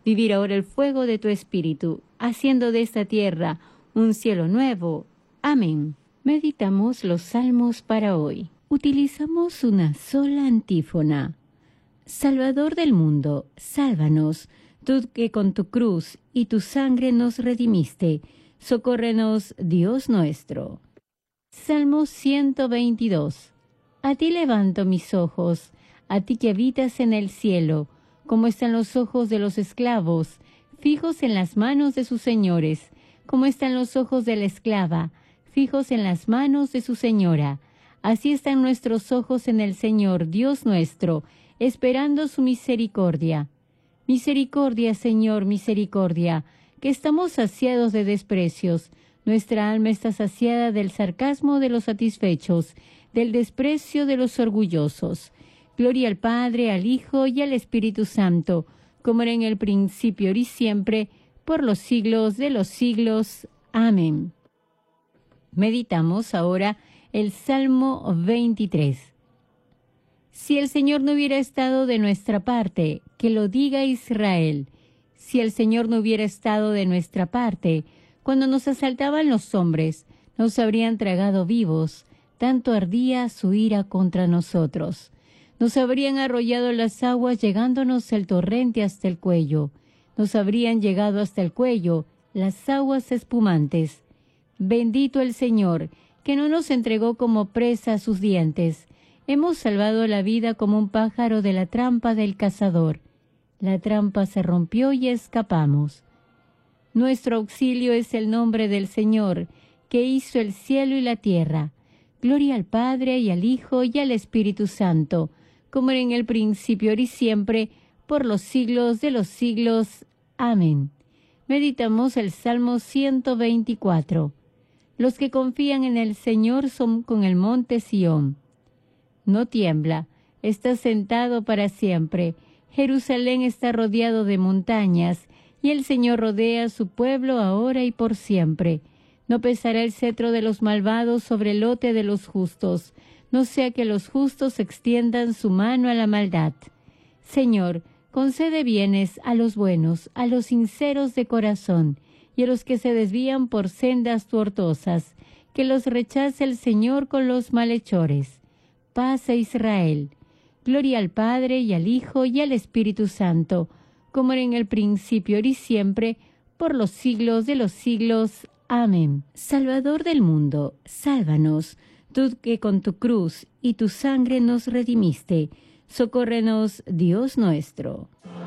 vivir ahora el fuego de tu Espíritu, haciendo de esta tierra un cielo nuevo. Amén. Meditamos los salmos para hoy. Utilizamos una sola antífona. Salvador del mundo, sálvanos, tú que con tu cruz y tu sangre nos redimiste, socórrenos, Dios nuestro. Salmo 122. A ti levanto mis ojos, a ti que habitas en el cielo, como están los ojos de los esclavos, fijos en las manos de sus señores, como están los ojos de la esclava, fijos en las manos de su señora. Así están nuestros ojos en el Señor, Dios nuestro, esperando su misericordia. Misericordia, Señor, misericordia, que estamos saciados de desprecios. Nuestra alma está saciada del sarcasmo de los satisfechos, del desprecio de los orgullosos. Gloria al Padre, al Hijo y al Espíritu Santo, como era en el principio, ahora y siempre, por los siglos de los siglos. Amén. Meditamos ahora el Salmo 23. Si el Señor no hubiera estado de nuestra parte, que lo diga Israel. Si el Señor no hubiera estado de nuestra parte, cuando nos asaltaban los hombres, nos habrían tragado vivos, tanto ardía su ira contra nosotros. Nos habrían arrollado las aguas, llegándonos el torrente hasta el cuello. Nos habrían llegado hasta el cuello las aguas espumantes. Bendito el Señor, que no nos entregó como presa a sus dientes. Hemos salvado la vida como un pájaro de la trampa del cazador. La trampa se rompió y escapamos. Nuestro auxilio es el nombre del Señor, que hizo el cielo y la tierra. Gloria al Padre, y al Hijo, y al Espíritu Santo, como era en el principio, ahora y siempre, por los siglos de los siglos. Amén. Meditamos el Salmo 124. Los que confían en el Señor son con el monte Sión. No tiembla, está sentado para siempre. Jerusalén está rodeado de montañas, y el Señor rodea a su pueblo ahora y por siempre. No pesará el cetro de los malvados sobre el lote de los justos, no sea que los justos extiendan su mano a la maldad. Señor, concede bienes a los buenos, a los sinceros de corazón, y a los que se desvían por sendas tortuosas, que los rechace el Señor con los malhechores. Paz a Israel. Gloria al Padre, y al Hijo, y al Espíritu Santo, como era en el principio, ahora y siempre, por los siglos de los siglos. Amén. Salvador del mundo, sálvanos, tú que con tu cruz y tu sangre nos redimiste, socórrenos, Dios nuestro.